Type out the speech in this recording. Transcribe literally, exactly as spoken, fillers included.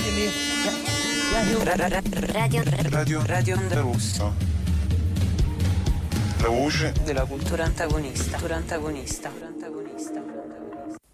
Radio Radio Radio Onda Rossa. La voce della cultura antagonista. Cultura antagonista. Cultura antagonista.